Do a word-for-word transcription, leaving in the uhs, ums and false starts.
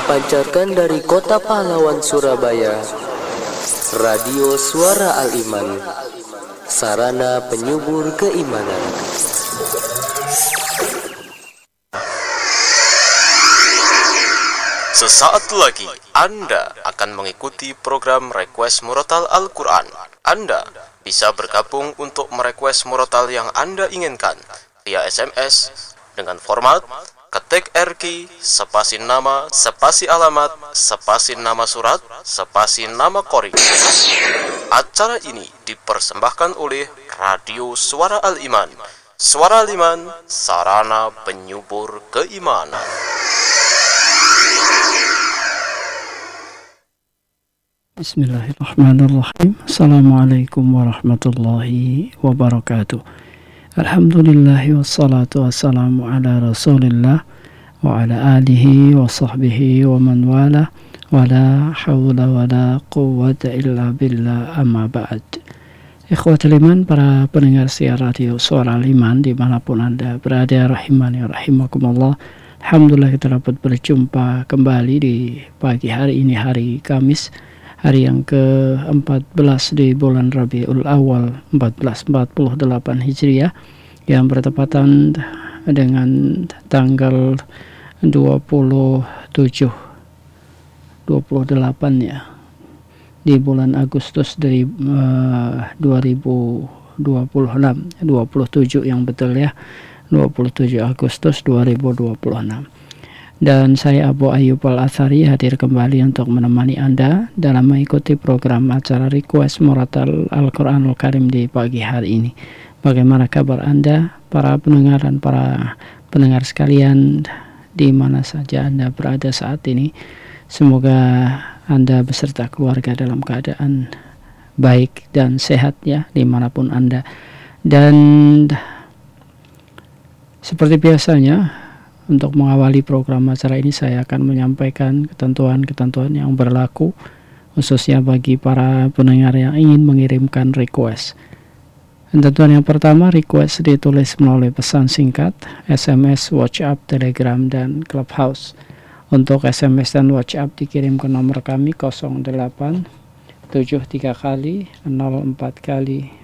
dipancarkan dari Kota Pahlawan, Surabaya. Radio Suara Al-Iman, sarana penyubur keimanan. Sesaat lagi Anda akan mengikuti program Request Murotal Al-Quran. Anda bisa bergabung untuk merequest murotal yang Anda inginkan via S M S dengan format ketik R Q, spasi nama, spasi alamat, spasi nama surat, spasi nama qori. Acara ini dipersembahkan oleh Radio Suara Al-Iman. Suara Al-Iman, sarana penyubur keimanan. Bismillahirrahmanirrahim. Assalamualaikum warahmatullahi wabarakatuh. Alhamdulillahi wassalatu wassalamu ala rasulillah wa ala alihi wa sahbihi wa man wala wa la hawla wa la quwwata illa billah, amma ba'd. Ikhwatul iman, para pendengar siar radio Suara Al-Iman dimanapun Anda berada, rahimani rahimakumullah. Alhamdulillah kita dapat berjumpa kembali di pagi hari ini, hari Kamis, hari yang ke empat belas di bulan Rabiul Awal empat belas empat puluh delapan Hijriah, yang bertepatan dengan tanggal dua puluh tujuh dua puluh delapan ya di bulan Agustus dari uh, dua ribu dua puluh enam, dua puluh tujuh yang betul ya, dua puluh tujuh Agustus dua ribu dua puluh enam. Dan saya Abu Ayyub Al-Athari hadir kembali untuk menemani Anda dalam mengikuti program acara Request Murotal Al-Quranul Karim di pagi hari ini. Bagaimana kabar Anda, para pendengar dan para pendengar sekalian di mana saja Anda berada saat ini? Semoga Anda beserta keluarga dalam keadaan baik dan sehat ya, dimanapun Anda. Dan seperti biasanya, untuk mengawali program acara ini saya akan menyampaikan ketentuan-ketentuan yang berlaku khususnya bagi para pendengar yang ingin mengirimkan request. Ketentuan yang pertama, request ditulis melalui pesan singkat, S M S, WhatsApp, Telegram, dan Clubhouse. Untuk S M S dan WhatsApp dikirim ke nomor kami nol delapan tujuh tiga kali nol empat kali